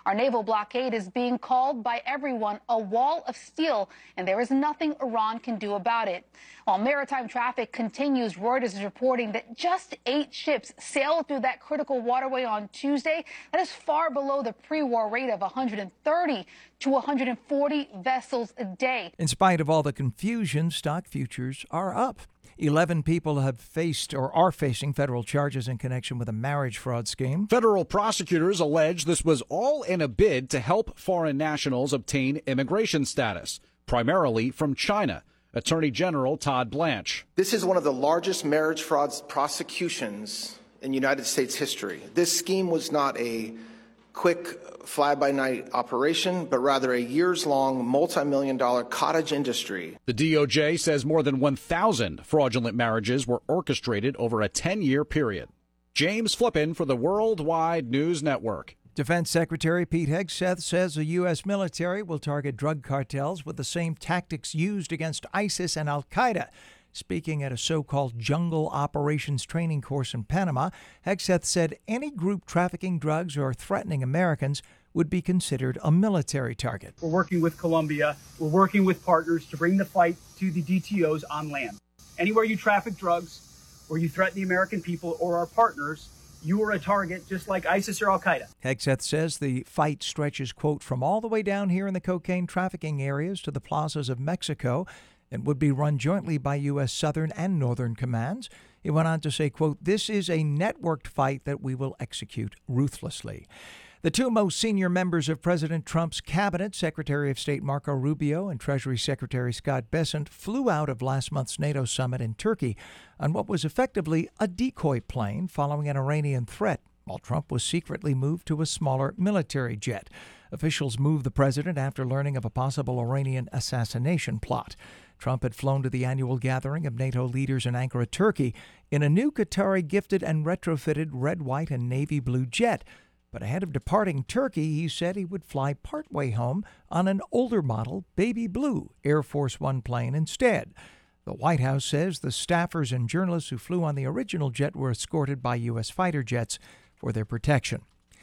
Our naval blockade is being called by everyone a wall of steel, and there is nothing Iran can do about it. While maritime traffic continues, Reuters is reporting that just 8 ships sailed through that critical waterway on Tuesday. That is far below the pre-war rate of 130 to 140 vessels a day. In spite of all the confusion, stock futures are up. 11 people have faced or are facing federal charges in connection with a marriage fraud scheme. Federal prosecutors allege this was all in a bid to help foreign nationals obtain immigration status, primarily from China. Attorney General Todd Blanche. This is one of the largest marriage fraud prosecutions in United States history. This scheme was not a quick fly-by-night operation, but rather a years-long, multi-million-dollar cottage industry. The DOJ says more than 1,000 fraudulent marriages were orchestrated over a 10-year period. James Flippin for the Worldwide News Network. Defense Secretary Pete Hegseth says the U.S. military will target drug cartels with the same tactics used against ISIS and al-Qaeda. Speaking at a so-called jungle operations training course in Panama, Hegseth said any group trafficking drugs or threatening Americans would be considered a military target. We're working with Colombia. We're working with partners to bring the fight to the DTOs on land. Anywhere you traffic drugs or you threaten the American people or our partners, you are a target just like ISIS or al-Qaeda. Hegseth says the fight stretches, quote, from all the way down here in the cocaine trafficking areas to the plazas of Mexico, and would be run jointly by U.S. Southern and Northern commands. He went on to say, quote, this is a networked fight that we will execute ruthlessly. The two most senior members of President Trump's cabinet, Secretary of State Marco Rubio and Treasury Secretary Scott Bessent, flew out of last month's NATO summit in Turkey on what was effectively a decoy plane following an Iranian threat, while Trump was secretly moved to a smaller military jet. Officials moved the president after learning of a possible Iranian assassination plot. Trump had flown to the annual gathering of NATO leaders in Ankara, Turkey, in a new Qatari gifted and retrofitted red, white, and navy blue jet. But ahead of departing Turkey, he said he would fly partway home on an older model, baby blue Air Force One plane instead. The White House says the staffers and journalists who flew on the original jet were escorted by U.S. fighter jets for their protection.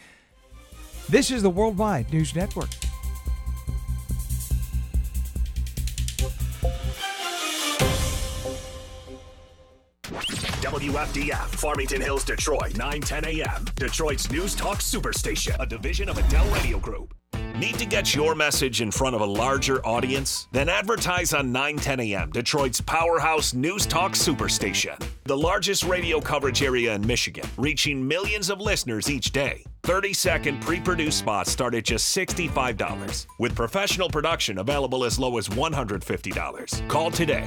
This is the Worldwide News Network. WFDF, Farmington Hills, Detroit, 9:10 a.m. Detroit's News Talk Superstation, a division of Adele Radio Group. Need to get your message in front of a larger audience? Then advertise on 9:10 a.m., Detroit's powerhouse News Talk Superstation. The largest radio coverage area in Michigan, reaching millions of listeners each day. 30-second pre-produced spots start at just $65, with professional production available as low as $150. Call today,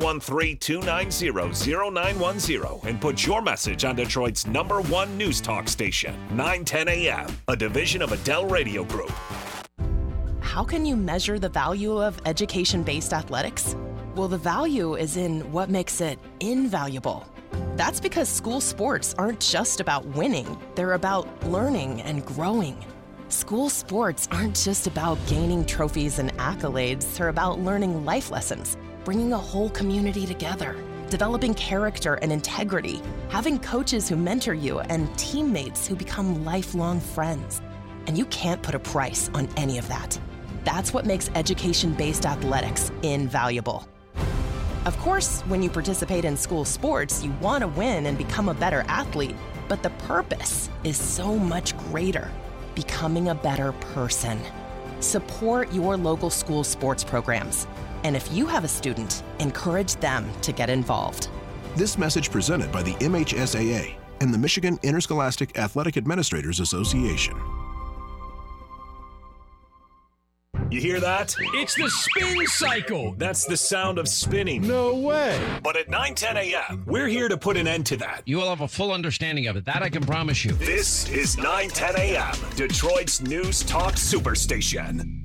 313-290-0910, and put your message on Detroit's #1 News Talk station, 9:10 a.m., a division of Adele Radio Group. How can you measure the value of education-based athletics? Well, the value is in what makes it invaluable. That's because school sports aren't just about winning. They're about learning and growing. School sports aren't just about gaining trophies and accolades. They're about learning life lessons, bringing a whole community together, developing character and integrity, having coaches who mentor you, and teammates who become lifelong friends. And you can't put a price on any of that. That's what makes education-based athletics invaluable. Of course, when you participate in school sports, you want to win and become a better athlete, but the purpose is so much greater, becoming a better person. Support your local school sports programs. And if you have a student, encourage them to get involved. This message presented by the MHSAA and the Michigan Interscholastic Athletic Administrators Association. You hear that? It's the spin cycle. That's the sound of spinning. No way. But at 9:10 a.m., we're here to put an end to that. You will have a full understanding of it. That I can promise you. This is 9:10 a.m., Detroit's News Talk Superstation.